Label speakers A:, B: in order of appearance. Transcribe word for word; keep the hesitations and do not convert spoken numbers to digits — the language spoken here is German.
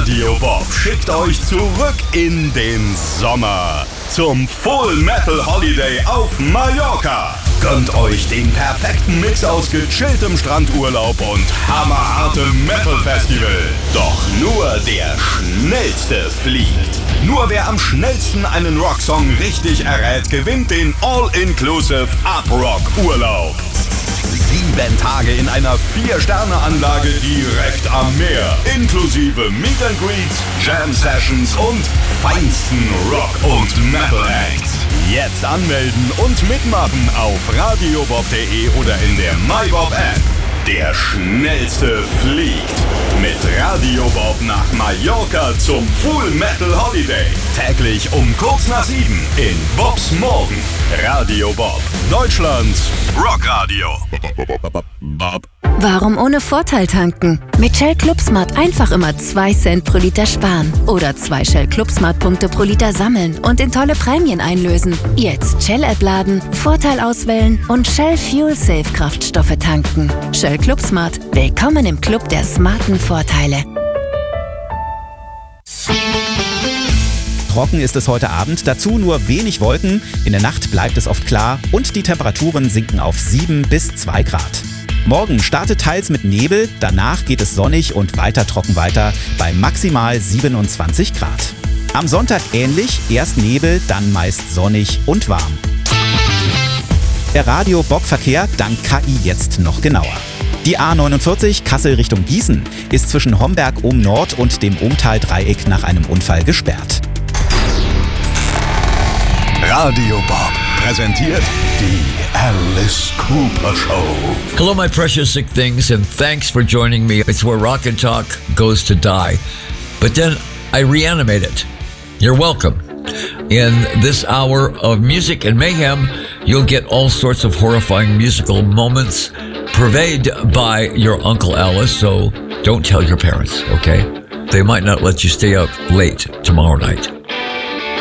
A: Radio Bob schickt euch zurück in den Sommer zum Full Metal Holiday auf Mallorca. Gönnt euch den perfekten Mix aus gechilltem Strandurlaub und hammerhartem Metal Festival. Doch nur der Schnellste fliegt. Nur wer am schnellsten einen Rocksong richtig errät, gewinnt den All-Inclusive Up-Rock-Urlaub. Sieben Tage in einer Vier-Sterne-Anlage direkt am Meer. Inklusive Meet and Greets, Jam-Sessions und feinsten Rock- und Metal-Acts. Jetzt anmelden und mitmachen auf radiobob punkt de oder in der MyBob-App. Der Schnellste fliegt mit Radio Bob nach Mallorca zum Full Metal Holiday. Täglich um kurz nach sieben in Bobs Morgen. Radio Bob, Deutschlands Rockradio.
B: Warum ohne Vorteil tanken? Mit Shell ClubSmart einfach immer zwei Cent pro Liter sparen. Oder zwei Shell ClubSmart-Punkte pro Liter sammeln und in tolle Prämien einlösen. Jetzt Shell-App laden, Vorteil auswählen und Shell Fuel Safe Kraftstoffe tanken. Shell ClubSmart. Willkommen im Club der smarten Vorteile.
C: Trocken ist es heute Abend, dazu nur wenig Wolken. In der Nacht bleibt es oft klar und die Temperaturen sinken auf sieben bis zwei Grad. Morgen startet teils mit Nebel, danach geht es sonnig und weiter trocken weiter bei maximal siebenundzwanzig Grad. Am Sonntag ähnlich, erst Nebel, dann meist sonnig und warm. Der Radio-Bob-Verkehr dank K I jetzt noch genauer. Die A neunundvierzig Kassel Richtung Gießen ist zwischen Homberg ohm Nord und dem Ohmtal-Dreieck nach einem Unfall gesperrt.
A: Radio Bob präsentiert die Alice Cooper Show.
D: Hello, my precious sick things, and thanks for joining me. It's where rock and talk goes to die. But then I reanimate it. You're welcome. In this hour of music and mayhem, you'll get all sorts of horrifying musical moments purveyed by your Uncle Alice, so don't tell your parents, okay? They might not let you stay up late tomorrow night.